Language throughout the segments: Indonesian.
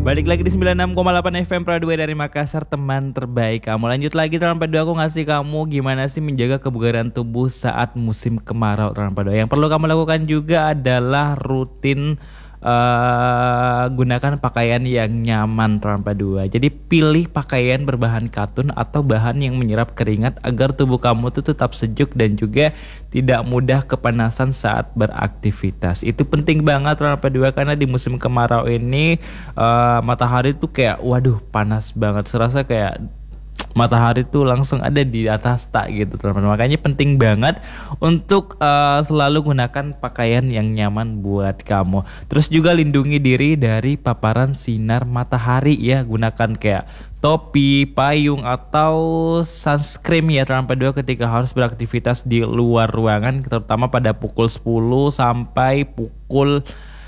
Balik lagi di 96,8 FM Pro 2 dari Makassar, teman terbaik kamu. Lanjut lagi teman Pada aku ngasih kamu gimana sih menjaga kebugaran tubuh saat musim kemarau teman Pada. Yang perlu kamu lakukan juga adalah rutin gunakan pakaian yang nyaman teman Pada. Jadi pilih pakaian berbahan katun atau bahan yang menyerap keringat agar tubuh kamu tuh tetap sejuk dan juga tidak mudah kepanasan saat beraktivitas. Itu penting banget teman Pada karena di musim kemarau ini matahari tuh kayak waduh panas banget, serasa kayak matahari tuh langsung ada di atas tak gitu teman-teman. Makanya penting banget untuk selalu gunakan pakaian yang nyaman buat kamu. Terus juga lindungi diri dari paparan sinar matahari ya. Gunakan kayak topi, payung atau sunscreen ya teman-teman ketika harus beraktivitas di luar ruangan, terutama pada pukul 10 sampai pukul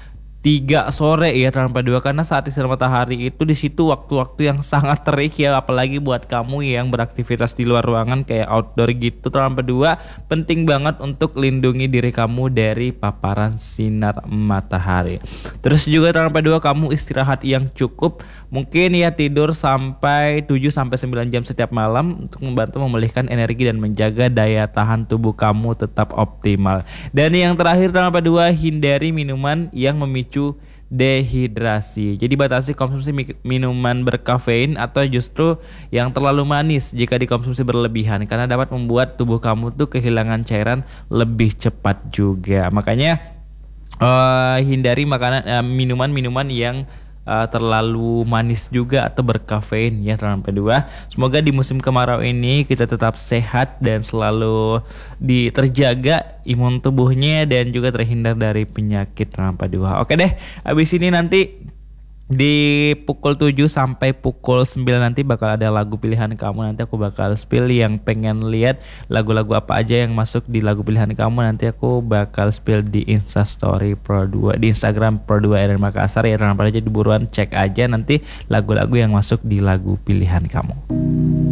3 sore ya teman-teman, karena saat sinar matahari itu di situ waktu-waktu yang sangat terik ya, apalagi buat kamu yang beraktivitas di luar ruangan kayak outdoor gitu teman-teman. Penting banget untuk lindungi diri kamu dari paparan sinar matahari. Terus juga teman-teman, kamu istirahat yang cukup, mungkin ya tidur sampai 7 sampai 9 jam setiap malam untuk membantu memulihkan energi dan menjaga daya tahan tubuh kamu tetap optimal. Dan yang terakhir teman-teman, hindari minuman yang memicu dehidrasi. Jadi batasi konsumsi minuman berkafein atau justru yang terlalu manis jika dikonsumsi berlebihan, karena dapat membuat tubuh kamu tuh kehilangan cairan lebih cepat juga. Makanya hindari minuman-minuman yang terlalu manis juga atau berkafein ya teman-teman. Semoga di musim kemarau ini kita tetap sehat dan selalu terjaga imun tubuhnya dan juga terhindar dari penyakit teman-teman. Oke deh, habis ini nanti di pukul 7 sampai pukul 9 nanti bakal ada lagu pilihan kamu. Nanti aku bakal spill, yang pengen lihat lagu-lagu apa aja yang masuk di lagu pilihan kamu, nanti aku bakal spill di Instastory Pro 2, di Instagram Pro 2 RN Makassar ya teman-teman. Jadi buruan cek aja nanti lagu-lagu yang masuk di lagu pilihan kamu.